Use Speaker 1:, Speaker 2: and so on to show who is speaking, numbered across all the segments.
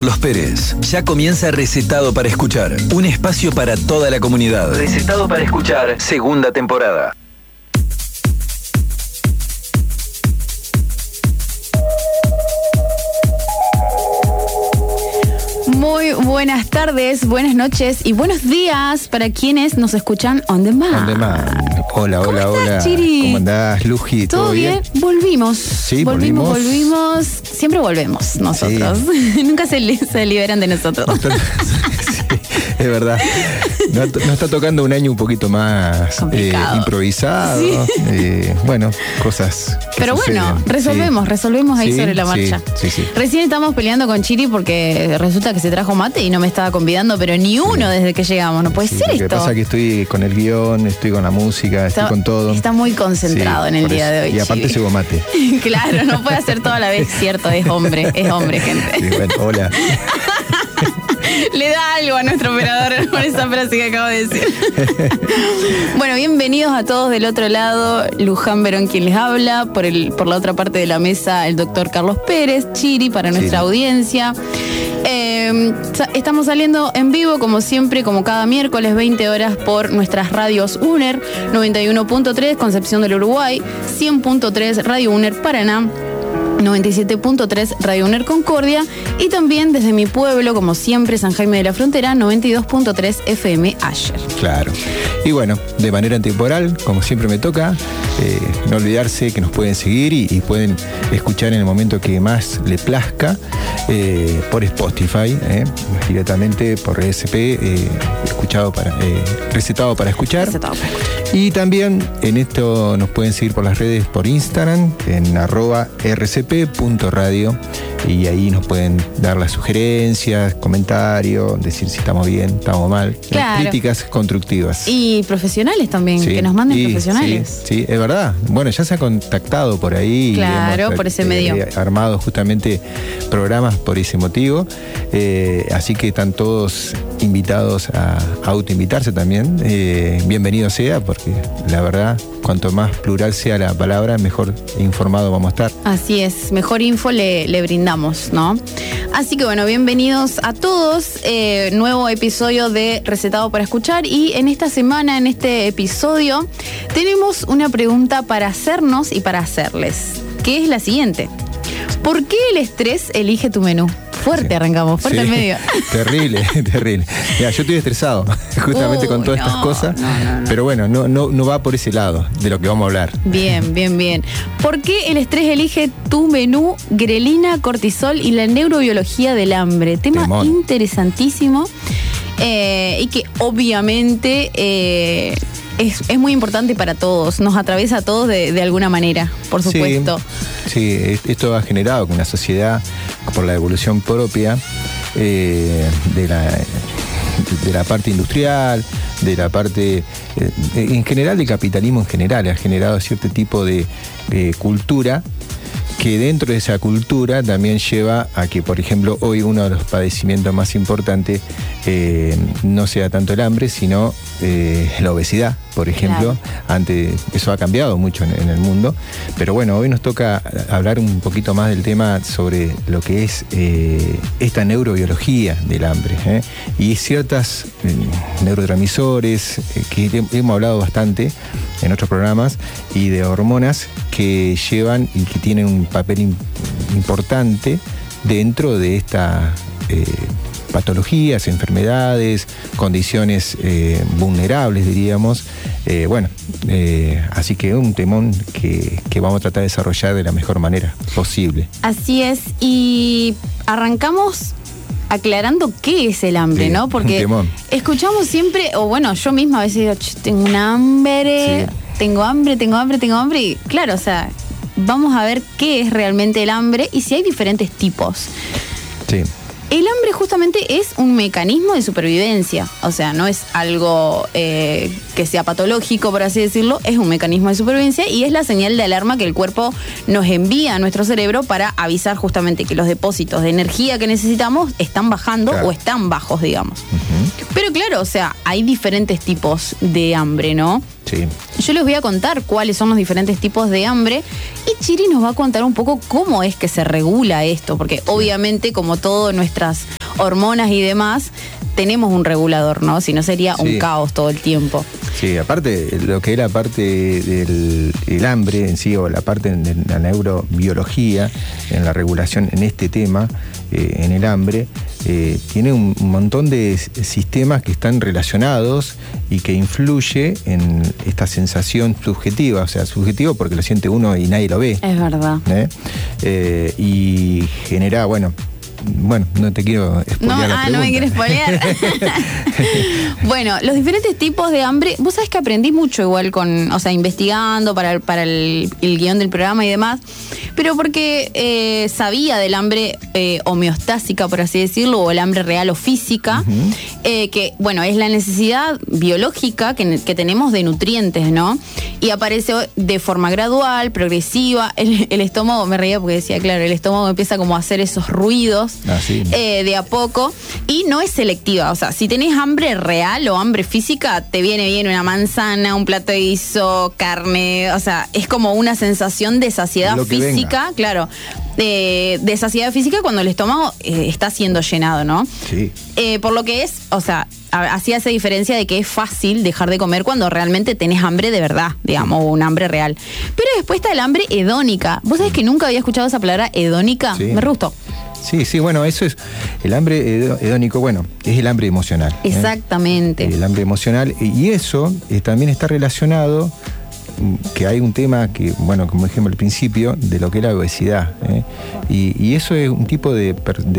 Speaker 1: Carlos Pérez. Ya comienza Recetado para Escuchar, un espacio para toda la comunidad. Recetado para Escuchar, segunda temporada.
Speaker 2: Muy buenas tardes, buenas noches y buenos días para quienes nos escuchan on demand.
Speaker 3: On demand. Hola,
Speaker 2: ¿Cómo
Speaker 3: hola,
Speaker 2: estás,
Speaker 3: hola.
Speaker 2: Chiri?
Speaker 3: ¿Cómo andás, Luji?
Speaker 2: ¿Todo bien? Volvimos.
Speaker 3: Sí,
Speaker 2: volvimos. Siempre volvemos nosotros. Sí. Nunca se liberan de nosotros.
Speaker 3: Sí, es verdad. Nos está tocando un año un poquito más improvisado. Sí. Bueno, cosas que
Speaker 2: pero
Speaker 3: suceden.
Speaker 2: Bueno, resolvemos ahí sobre la marcha.
Speaker 3: Sí.
Speaker 2: Recién estamos peleando con Chiri porque resulta que se trajo mate y no me estaba convidando, pero ni uno desde que llegamos. No puede ser esto.
Speaker 3: Lo que pasa es que estoy con el guión, estoy con la música, estoy con todo.
Speaker 2: Está muy concentrado en el día de hoy.
Speaker 3: Y aparte llevo mate.
Speaker 2: Claro, no puede hacer todo a la vez, cierto, es hombre, gente.
Speaker 3: Sí, bueno, hola.
Speaker 2: Le da algo a nuestro operador con esa frase que acabo de decir. Bueno, bienvenidos a todos del otro lado. Luján Verón quien les habla. Por la otra parte de la mesa, el doctor Carlos Pérez, Chiri, para nuestra audiencia. Estamos saliendo en vivo, como siempre, como cada miércoles, 20 horas, por nuestras radios UNER, 91.3 Concepción del Uruguay, 100.3 Radio UNER Paraná, 97.3 Radio UNER Concordia y también desde mi pueblo, como siempre, San Jaime de la Frontera, 92.3 FM Asher.
Speaker 3: Claro. Y bueno, de manera temporal, como siempre me toca, no olvidarse que nos pueden seguir y pueden escuchar en el momento que más le plazca por Spotify, directamente por RSP, Recetado para Escuchar. Y también en esto nos pueden seguir por las redes, por Instagram, en @rcp.radio, y ahí nos pueden dar las sugerencias, comentarios, decir si estamos bien, estamos mal, claro. Críticas constructivas.
Speaker 2: Y profesionales también, que nos manden profesionales.
Speaker 3: Sí, es verdad. Bueno, ya se ha contactado por ahí.
Speaker 2: Claro, por ese medio.
Speaker 3: Armado justamente programas por ese motivo. Así que están todos invitados a autoinvitarse también. Bienvenido sea, porque la verdad, cuanto más plural sea la palabra, mejor informado vamos a estar.
Speaker 2: Así es, mejor info le brindamos, ¿no? Así que bueno, bienvenidos a todos. Nuevo episodio de Recetado para Escuchar, y en esta semana, en este episodio, tenemos una pregunta para hacernos y para hacerles, que es la siguiente: ¿por qué el estrés elige tu menú? Fuerte, arrancamos, fuerte al medio.
Speaker 3: Terrible. Mira, yo estoy estresado justamente con todas estas cosas, no. Pero bueno, no va por ese lado de lo que vamos a hablar.
Speaker 2: Bien. ¿Por qué el estrés elige tu menú? Grelina, cortisol y la neurobiología del hambre. Tema interesantísimo, y que obviamente es muy importante para todos, nos atraviesa a todos de alguna manera, por supuesto.
Speaker 3: Sí, esto ha generado que una sociedad, por la evolución propia de la parte industrial, de la parte en general del capitalismo en general, ha generado cierto tipo de cultura, que dentro de esa cultura también lleva a que, por ejemplo, hoy uno de los padecimientos más importantes no sea tanto el hambre, sino la obesidad, por ejemplo. Claro. Antes eso ha cambiado mucho en el mundo, pero bueno, hoy nos toca hablar un poquito más del tema sobre lo que es esta neurobiología del hambre, y ciertas neurotransmisores que hemos hablado bastante en otros programas, y de hormonas que llevan y que tienen un papel importante dentro de esta patologías, enfermedades, condiciones vulnerables, diríamos. Así que un temón que vamos a tratar de desarrollar de la mejor manera posible.
Speaker 2: Así es, y arrancamos aclarando qué es el hambre, ¿no? Porque escuchamos siempre, o bueno, yo misma a veces digo, tengo un hambre, tengo hambre, y claro, o sea, vamos a ver qué es realmente el hambre y si hay diferentes tipos.
Speaker 3: Sí.
Speaker 2: El hambre justamente es un mecanismo de supervivencia, o sea, no es algo que sea patológico, por así decirlo, es un mecanismo de supervivencia y es la señal de alarma que el cuerpo nos envía a nuestro cerebro para avisar justamente que los depósitos de energía que necesitamos están bajando, claro, o están bajos, digamos. Uh-huh. Pero claro, o sea, hay diferentes tipos de hambre, ¿no?
Speaker 3: Sí.
Speaker 2: Yo les voy a contar cuáles son los diferentes tipos de hambre y Chiri nos va a contar un poco cómo es que se regula esto, porque obviamente, como todo, nuestras hormonas y demás, tenemos un regulador, ¿no? Si no sería un caos todo el tiempo.
Speaker 3: Sí, aparte, lo que es la parte del hambre en sí, o la parte de la neurobiología, en la regulación en este tema, en el hambre, tiene un montón de sistemas que están relacionados y que influye en esta sensación subjetiva, o sea, subjetivo porque lo siente uno y nadie lo ve.
Speaker 2: Es verdad.
Speaker 3: Y genera, bueno, no te quiero spoilear la pregunta.
Speaker 2: No me quieres spoilear. Bueno, los diferentes tipos de hambre, vos sabés que aprendí mucho igual investigando para el guión del programa y demás, pero porque sabía del hambre homeostásica, por así decirlo, o el hambre real o física, que, bueno, es la necesidad biológica que tenemos de nutrientes, ¿no? Y aparece de forma gradual, progresiva. El estómago, me reía porque decía, claro, el estómago empieza como a hacer esos ruidos de a poco, y no es selectiva. O sea, si tenés hambre real o hambre física, te viene bien una manzana, un plato de guiso, carne, o sea, es como una sensación de saciedad física, claro, de saciedad física cuando el estómago está siendo llenado, ¿no? Sí. Por lo que es, o sea, así hace diferencia de que es fácil dejar de comer cuando realmente tenés hambre de verdad, digamos, un hambre real. Pero después está el hambre hedónica. ¿Vos sabés que nunca había escuchado esa palabra hedónica? Sí. Me re gustó.
Speaker 3: Sí, bueno, eso es el hambre hedónico, bueno, es el hambre emocional.
Speaker 2: Exactamente.
Speaker 3: El hambre emocional, y eso también está relacionado, que hay un tema que, bueno, como dijimos al principio, de lo que es la obesidad, y eso es un tipo de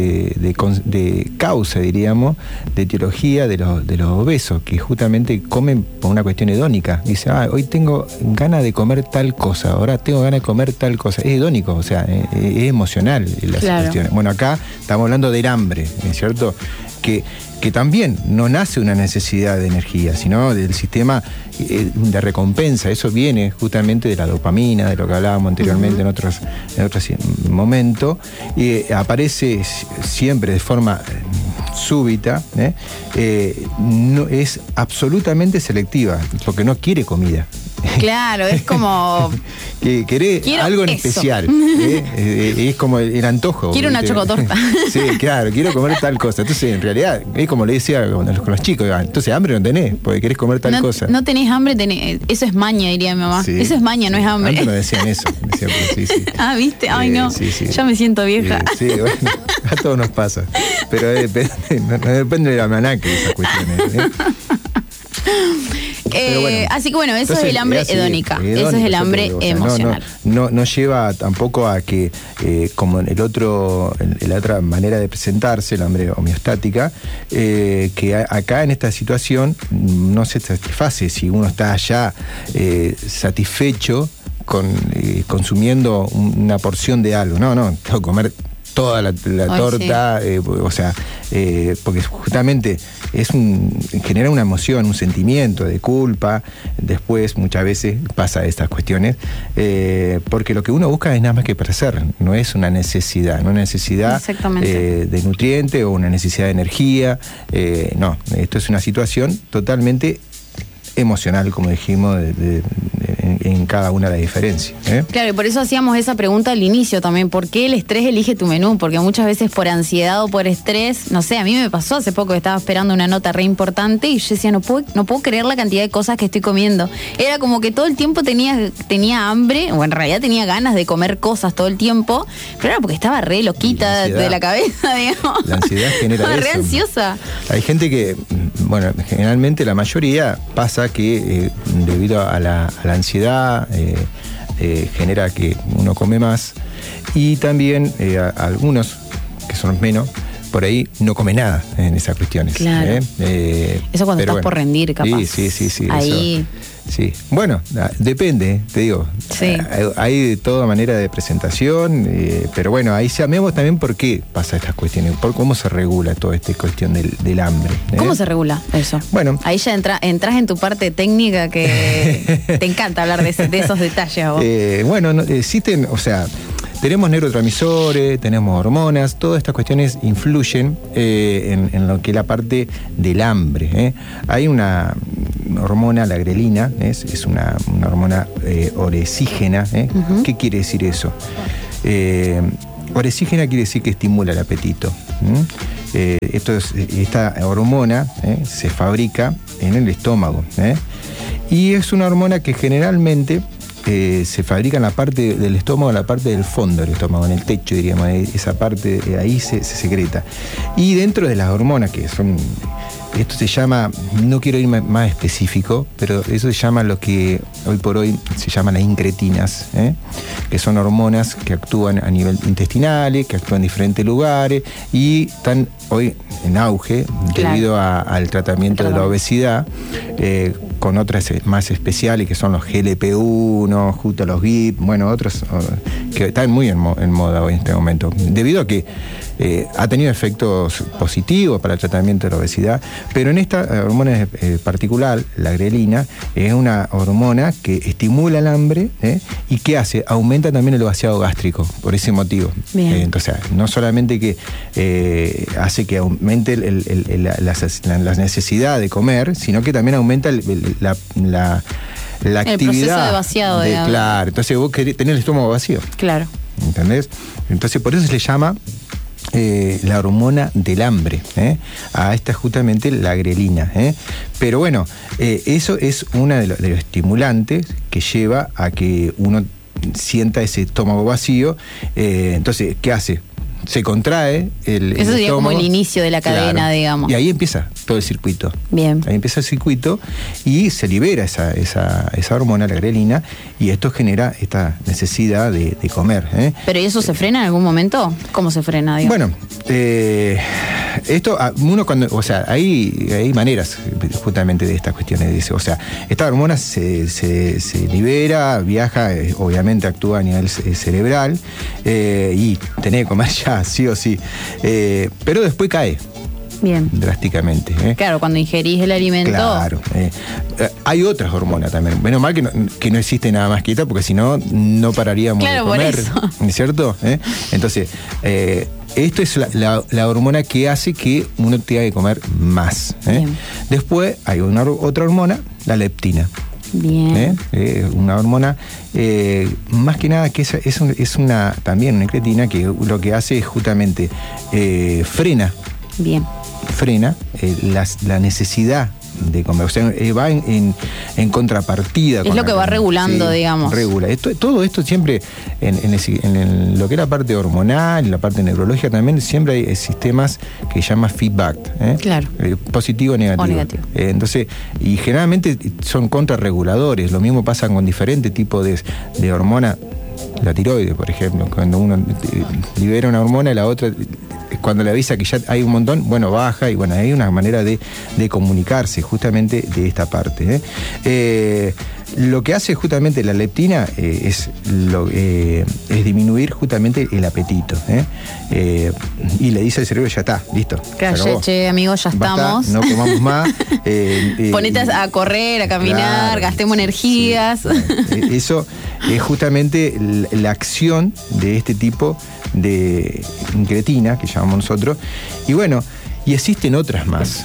Speaker 3: causa, diríamos, de etiología de los obesos, que justamente comen por una cuestión hedónica. Dice, hoy tengo ganas de comer tal cosa, ahora tengo ganas de comer tal cosa. Es hedónico, o sea, es emocional las cuestiones. Bueno, acá estamos hablando del hambre, ¿es cierto? Que también no nace una necesidad de energía, sino del sistema de recompensa. Eso viene justamente de la dopamina, de lo que hablábamos anteriormente en otros momentos, y aparece siempre de forma súbita, no, es absolutamente selectiva, porque no quiere comida.
Speaker 2: Claro, es como...
Speaker 3: que querés algo en especial. Es como el antojo.
Speaker 2: Quiero una chocotorta.
Speaker 3: Sí, claro, quiero comer tal cosa. Entonces, en realidad, es como le decía con los chicos, entonces hambre no tenés, porque querés comer tal cosa.
Speaker 2: No tenés hambre, eso es maña, diría mi mamá. Sí. Eso es maña, no es hambre.
Speaker 3: Antes no decían eso. Sí.
Speaker 2: ¿Viste? Ay, no. Sí. Ya me siento vieja.
Speaker 3: Sí, bueno, a todos nos pasa. Pero depende de la almanaque esas cuestiones.
Speaker 2: Bueno, así que bueno, eso es el hambre hedónica. Eso es el hambre emocional.
Speaker 3: No lleva tampoco a que, como en la otra manera de presentarse, el hambre homeostática, que acá en esta situación no se satisface si uno está ya satisfecho consumiendo una porción de algo. No, tengo que comer toda la torta, porque justamente genera una emoción, un sentimiento de culpa. Después muchas veces pasa estas cuestiones, porque lo que uno busca es nada más que placer, no es una necesidad, de nutriente o una necesidad de energía. No, esto es una situación totalmente emocional, como dijimos, en cada una de las diferencias.
Speaker 2: Claro, y por eso hacíamos esa pregunta al inicio también, ¿por qué el estrés elige tu menú? Porque muchas veces por ansiedad o por estrés, no sé, a mí me pasó hace poco que estaba esperando una nota re importante y yo decía, no puedo creer la cantidad de cosas que estoy comiendo. Era como que todo el tiempo tenía hambre, o en realidad tenía ganas de comer cosas todo el tiempo, pero era porque estaba re loquita de la cabeza, digamos.
Speaker 3: La ansiedad genera
Speaker 2: estaba
Speaker 3: eso.
Speaker 2: Re ansiosa.
Speaker 3: Hay gente que, bueno, generalmente la mayoría pasa que debido a la ansiedad genera que uno come más, y también algunos que son menos, por ahí no come nada en esas cuestiones.
Speaker 2: Claro. Eso cuando estás por rendir, capaz.
Speaker 3: Sí.
Speaker 2: Ahí...
Speaker 3: Eso. Sí, bueno, depende, te digo.
Speaker 2: Sí.
Speaker 3: Hay de toda manera de presentación, pero bueno, ahí sabemos también por qué pasa estas cuestiones, por cómo se regula toda esta cuestión del hambre.
Speaker 2: ¿Cómo se regula eso? Bueno, ahí ya entras en tu parte técnica, que te encanta hablar de esos detalles a vos.
Speaker 3: Bueno, existen, o sea, tenemos neurotransmisores, tenemos hormonas, todas estas cuestiones influyen en lo que es la parte del hambre. Hay una hormona, la grelina, es una hormona oresígena. Uh-huh. ¿Qué quiere decir eso? Oresígena quiere decir que estimula el apetito. esta hormona se fabrica en el estómago. Y es una hormona que generalmente se fabrica en la parte del estómago, en la parte del fondo del estómago, en el techo, diríamos, esa parte, ahí se secreta. Y dentro de las hormonas, que son, esto se llama, no quiero irme más específico, pero eso se llama lo que hoy por hoy se llaman las incretinas, que son hormonas que actúan a nivel intestinal, que actúan en diferentes lugares y están hoy en auge, claro, debido al tratamiento de la obesidad, con otras más especiales que son los GLP-1, justo los GIP, bueno, otros que están muy en moda hoy en este momento, debido a que ha tenido efectos positivos para el tratamiento de la obesidad, pero en esta hormona particular, la grelina, es una hormona que estimula el hambre y que hace, aumenta también el vaciado gástrico, por ese motivo. Entonces, no solamente que hace que aumente la necesidad de comer, sino que también aumenta la actividad. El proceso de vaciado. Claro, entonces vos querés tener el estómago vacío.
Speaker 2: Claro.
Speaker 3: ¿Entendés? Entonces por eso se le llama la hormona del hambre, a esta justamente la grelina. Pero bueno, eso es una de los estimulantes que lleva a que uno sienta ese estómago vacío. Entonces, ¿qué hace? Se contrae el
Speaker 2: Eso sería
Speaker 3: estómago,
Speaker 2: como el inicio de la cadena, claro, digamos.
Speaker 3: Y ahí empieza todo el circuito.
Speaker 2: Bien.
Speaker 3: Ahí empieza el circuito y se libera esa hormona, la grelina, y esto genera esta necesidad de comer.
Speaker 2: ¿Pero eso se frena en algún momento? ¿Cómo se frena, digamos?
Speaker 3: Bueno, esto, uno cuando, o sea, hay maneras justamente de estas cuestiones. O sea, esta hormona se libera, viaja, obviamente actúa a nivel cerebral, y tenés que comer ya, sí o sí. Pero después cae.
Speaker 2: Bien.
Speaker 3: Drásticamente.
Speaker 2: Claro, cuando ingerís el alimento.
Speaker 3: Claro. Hay otras hormonas también. Menos mal que no existe nada más que esta, porque si no, no pararíamos, claro, de comer. Por eso. ¿Cierto? Entonces, esto es la hormona que hace que uno tenga que comer más. Después hay otra hormona, la leptina.
Speaker 2: Bien.
Speaker 3: Una hormona, más que nada, que es también una incretina, que lo que hace es justamente frena.
Speaker 2: Bien.
Speaker 3: Frena la necesidad de comer, o sea, va en contrapartida.
Speaker 2: Es lo que va regulando, digamos.
Speaker 3: Regula. Todo esto siempre, en lo que es la parte hormonal, en la parte neurológica también, siempre hay sistemas que se llama feedback.
Speaker 2: Claro.
Speaker 3: Positivo o negativo. Entonces, y generalmente son contrarreguladores. Lo mismo pasa con diferentes tipos de hormonas. La tiroides, por ejemplo, cuando uno libera una hormona y la otra, cuando le avisa que ya hay un montón, bueno, baja, y bueno, hay una manera de comunicarse justamente de esta parte. Lo que hace justamente la leptina es disminuir justamente el apetito. Y le dice al cerebro, ya está, listo.
Speaker 2: Claro, che, amigo, ya estamos.
Speaker 3: No comamos más.
Speaker 2: Ponete a correr, a caminar, claro, gastemos energías.
Speaker 3: Sí. Eso es justamente la acción de este tipo de incretina, que llamamos nosotros. Y bueno, y existen otras más.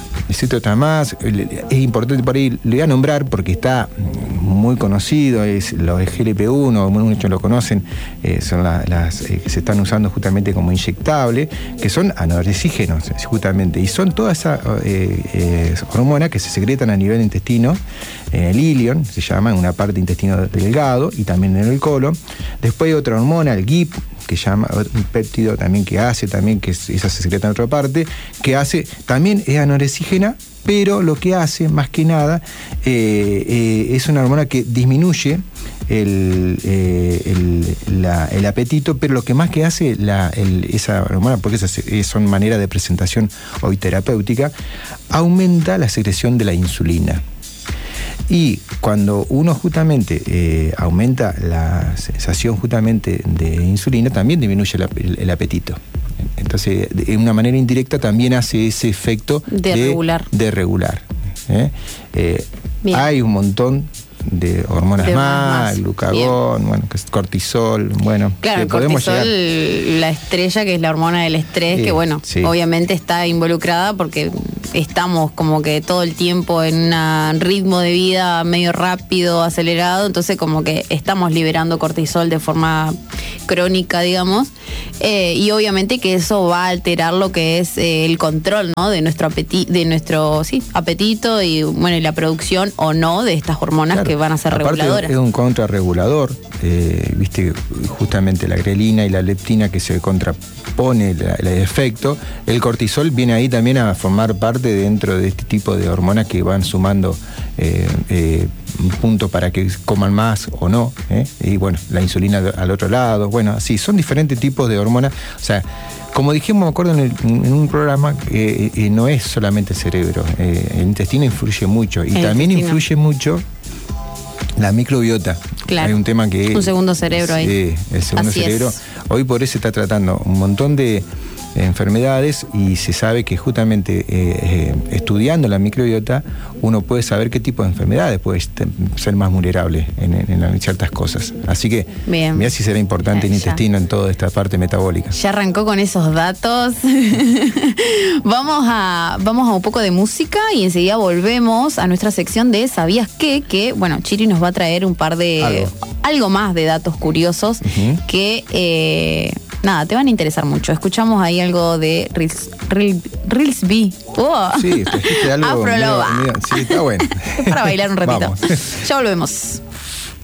Speaker 3: Es importante por ahí, le voy a nombrar porque está muy conocido, es los GLP-1, muchos lo conocen, son las que se están usando justamente como inyectables, que son anoresígenos, justamente, y son todas esas hormonas que se secretan a nivel intestino, en el ilion, se llama, en una parte de intestino delgado, y también en el colon. Después hay otra hormona, el GIP, que llama un péptido también que hace, también que esa se secreta en otra parte, que hace, también es anoresígena, pero lo que hace más que nada es una hormona que disminuye el apetito, pero lo que más que hace esa hormona, porque esas son maneras de presentación hoy terapéutica, aumenta la secreción de la insulina. Y cuando uno justamente aumenta la sensación justamente de insulina, también disminuye el apetito. Entonces, de una manera indirecta también hace ese efecto de regular. Hay un montón de hormonas más, glucagón, bien, bueno, que es cortisol, bueno.
Speaker 2: Claro, el cortisol, la estrella, que es la hormona del estrés, que bueno, sí, obviamente está involucrada porque estamos como que todo el tiempo en un ritmo de vida medio rápido, acelerado, entonces como que estamos liberando cortisol de forma crónica, digamos, y obviamente que eso va a alterar lo que es el control, ¿no? De nuestro apetito y bueno, y la producción o no de estas hormonas, claro, que van a ser
Speaker 3: aparte
Speaker 2: reguladoras.
Speaker 3: Es un contrarregulador, viste, justamente la grelina y la leptina que se contrapone el efecto. El cortisol viene ahí también a formar parte dentro de este tipo de hormonas que van sumando un punto para que coman más o no, y bueno, la insulina al otro lado, bueno, así, son diferentes tipos de hormonas. O sea, como dijimos, me acuerdo en un programa, no es solamente el cerebro, el intestino influye mucho, y también influye mucho la microbiota.
Speaker 2: Claro.
Speaker 3: Hay un tema que
Speaker 2: un segundo cerebro ahí.
Speaker 3: Sí, el segundo
Speaker 2: Así
Speaker 3: cerebro.
Speaker 2: es.
Speaker 3: Hoy por eso se está tratando un montón de enfermedades, y se sabe que justamente estudiando la microbiota uno puede saber qué tipo de enfermedades puede ser más vulnerable en ciertas cosas. Así que mirá si será importante el intestino en toda esta parte metabólica.
Speaker 2: Ya arrancó con esos datos. Vamos a un poco de música y enseguida volvemos a nuestra sección de ¿Sabías qué? Que bueno, Chiri nos va a traer un par de algo más de datos curiosos que nada, te van a interesar mucho. Escuchamos ahí algo de Rilsby. Oh.
Speaker 3: Sí, trajiste algo.
Speaker 2: Afro Loba.
Speaker 3: Sí, está bueno.
Speaker 2: Es para bailar un ratito.
Speaker 3: Vamos.
Speaker 2: Ya volvemos.